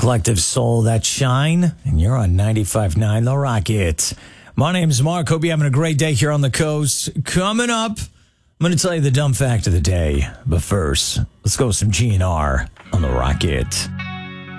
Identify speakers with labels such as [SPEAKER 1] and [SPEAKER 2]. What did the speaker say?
[SPEAKER 1] collective soul that shine, and you're on 95.9 The Rocket. My name's Mark. Hope you're having a great day here on the coast. Coming up, I'm going to tell you the dumb fact of the day. But first, let's go with some GNR on The Rocket.